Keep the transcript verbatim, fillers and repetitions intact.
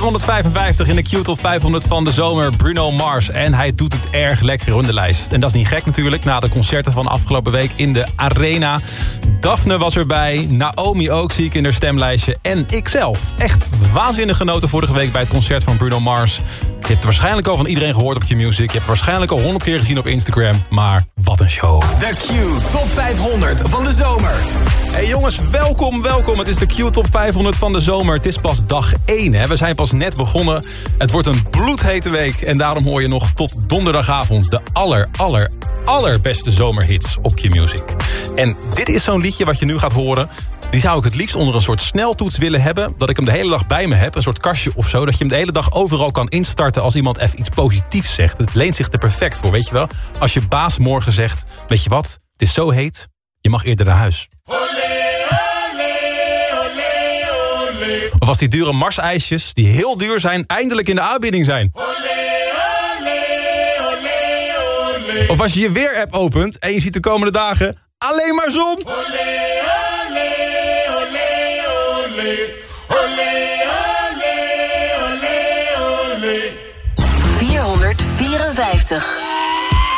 vierhonderdvijfenvijftig in de Q-top vijfhonderd van de zomer. Bruno Mars. En hij doet het erg lekker in de lijst. En dat is niet gek natuurlijk. Na de concerten van afgelopen week in de Arena. Daphne was erbij. Naomi ook, zie ik in haar stemlijstje. En ikzelf. Echt waanzinnig genoten vorige week bij het concert van Bruno Mars. Je hebt het waarschijnlijk al van iedereen gehoord op Q-Music. Je hebt het waarschijnlijk al honderd keer gezien op Instagram. Maar wat een show. De Q-top vijfhonderd van de zomer. Hey jongens, welkom, welkom. Het is de Q-top vijfhonderd van de zomer. Het is pas dag één, hè. We zijn pas net begonnen. Het wordt een bloedhete week. En daarom hoor je nog tot donderdagavond de aller, aller, allerbeste zomerhits op Q-Music. En dit is zo'n liedje wat je nu gaat horen. Die zou ik het liefst onder een soort sneltoets willen hebben. Dat ik hem de hele dag bij me heb. Een soort kastje of zo. Dat je hem de hele dag overal kan instarten als iemand even iets positiefs zegt. Het leent zich er perfect voor, weet je wel. Als je baas morgen zegt, weet je wat, het is zo heet, je mag eerder naar huis. Of als die dure Mars-ijsjes, die heel duur zijn, eindelijk in de aanbieding zijn. Of als je je weer-app opent en je ziet de komende dagen alleen maar zon. vierhonderdvierenvijftig.